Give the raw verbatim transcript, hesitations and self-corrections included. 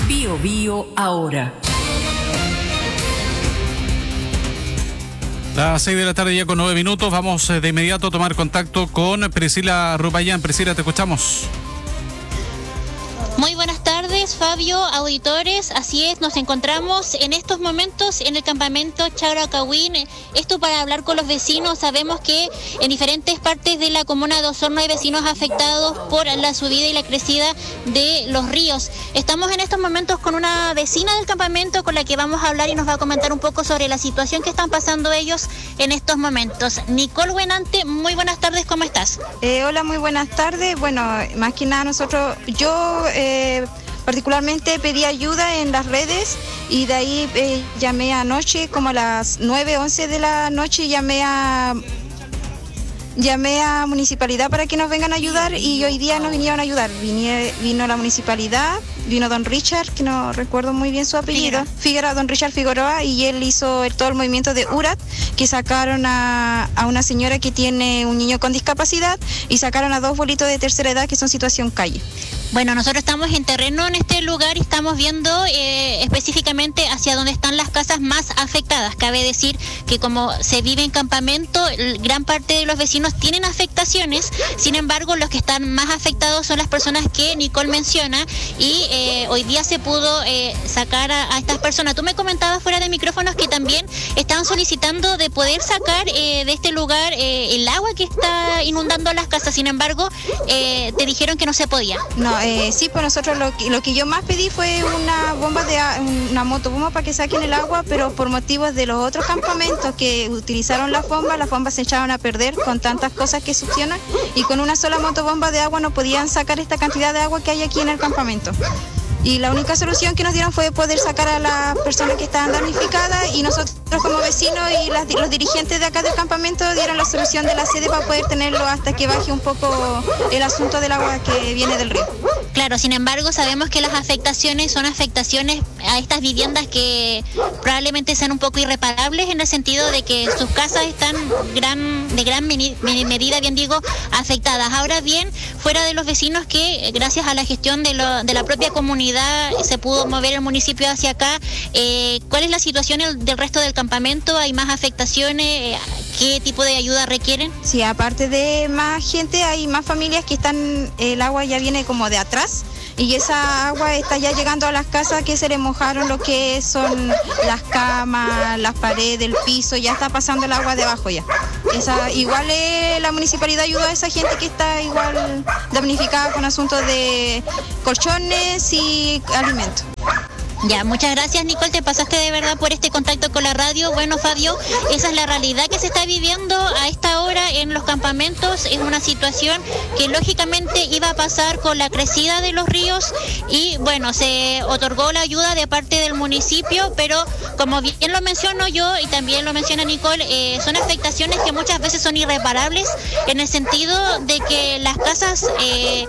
Bio Bio Ahora. Las seis de la tarde ya con nueve minutos. Vamos de inmediato a tomar contacto con Priscila Rupayán. Priscila, te escuchamos. Muy buenas tardes, Fabio, auditores. Así es, nos encontramos en estos momentos en el campamento Chagracahuín. Esto para hablar con los vecinos. Sabemos que en diferentes partes de la comuna de Osorno hay vecinos afectados por la subida y la crecida de los ríos. Estamos en estos momentos con una vecina del campamento con la que vamos a hablar y nos va a comentar un poco sobre la situación que están pasando ellos en estos momentos. Nicole Buenante, muy buenas tardes, ¿cómo estás? Eh, hola, muy buenas tardes. Bueno, más que nada nosotros, yo... Eh, particularmente pedí ayuda en las redes y de ahí eh, llamé anoche como a las nueve, once de la noche, llamé a llamé a municipalidad para que nos vengan a ayudar y hoy día nos vinieron a ayudar. Vine, vino la municipalidad, vino don Richard, que no recuerdo muy bien su apellido, Figueroa, don Richard Figueroa, y él hizo el, todo el movimiento de U R A T, que sacaron a, a una señora que tiene un niño con discapacidad y sacaron a dos abuelitos de tercera edad que son situación calle. Bueno, nosotros estamos en terreno en este lugar y estamos viendo eh, específicamente hacia donde están las casas más afectadas. Cabe decir que como se vive en campamento, gran parte de los vecinos tienen afectaciones, sin embargo los que están más afectados son las personas que Nicole menciona y eh, hoy día se pudo eh, sacar a, a estas personas. Tú me comentabas fuera de micrófonos que también estaban solicitando de poder sacar eh, de este lugar eh, el agua que está inundando las casas, sin embargo eh, te dijeron que no se podía. No, Eh, sí, pues nosotros lo que, lo que yo más pedí fue una bomba de una motobomba para que saquen el agua, pero por motivos de los otros campamentos que utilizaron las bombas, las bombas se echaron a perder con tantas cosas que succionan y con una sola motobomba de agua no podían sacar esta cantidad de agua que hay aquí en el campamento. Y la única solución que nos dieron fue poder sacar a las personas que estaban damnificadas y nosotros como vecinos y las, los dirigentes de acá del campamento dieron la solución de la sede para poder tenerlo hasta que baje un poco el asunto del agua que viene del río. Claro, sin embargo sabemos que las afectaciones son afectaciones a estas viviendas que probablemente sean un poco irreparables en el sentido de que sus casas están gran, de gran medida, bien digo, afectadas. Ahora bien, fuera de los vecinos que gracias a la gestión de, lo, de la propia comunidad se pudo mover el municipio hacia acá, eh, ¿cuál es la situación del resto del campamento? ¿Hay más afectaciones? ¿Qué tipo de ayuda requieren? Sí, aparte de más gente, hay más familias que están, el agua ya viene como de atrás y esa agua está ya llegando a las casas que se le mojaron lo que son las camas, las paredes, el piso, ya está pasando el agua debajo ya. Esa, igual eh, la municipalidad ayudó a esa gente que está igual damnificada con asuntos de colchones y alimentos. Ya, muchas gracias Nicole, te pasaste de verdad por este contacto con la radio. Bueno, Fabio, esa es la realidad que se está viviendo a esta hora en los campamentos. Es una situación que lógicamente iba a pasar con la crecida de los ríos y bueno, se otorgó la ayuda de parte del municipio, pero como bien lo menciono yo y también lo menciona Nicole, eh, son afectaciones que muchas veces son irreparables en el sentido de que las casas eh,